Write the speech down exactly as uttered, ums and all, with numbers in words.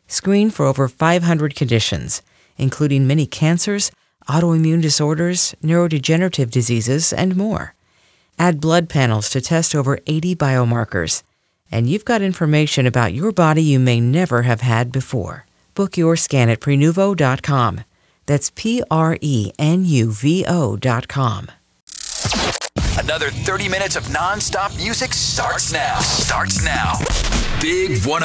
Screen for over five hundred conditions, including many cancers, autoimmune disorders, neurodegenerative diseases, and more. Add blood panels to test over eighty biomarkers. And you've got information about your body you may never have had before. Book your scan at prenuvo dot com. That's P R E N U V O dot com. Another thirty minutes of non-stop music starts now. Starts now. Big one oh